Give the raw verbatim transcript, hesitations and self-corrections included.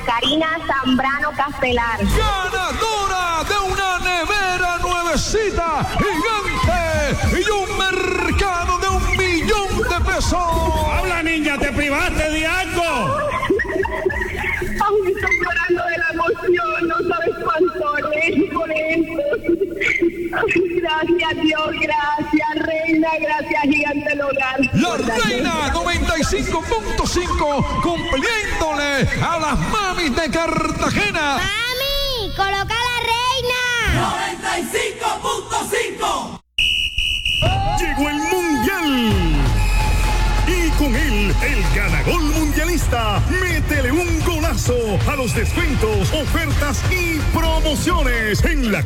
Karina Zambrano Castelar. Ganadora de una nevera nuevecita, gigante, y un mercado de un millón de pesos. ¡Habla, niña! ¿Te privaste de algo? Aún estoy llorando de la emoción, no sabes cuánto oré por esto. Gracias, Dios, gracias, Reina, gracias, Gigante del Hogar. La Reina noventa y cinco punto cinco, cumpliéndole a las mamis de Cartagena. ¡Mami! ¡Coloca la Reina! noventa y cinco punto cinco. Llegó el Mundial. Y con él, el ganagol mundialista. Métele un golazo a los descuentos, ofertas y promociones en la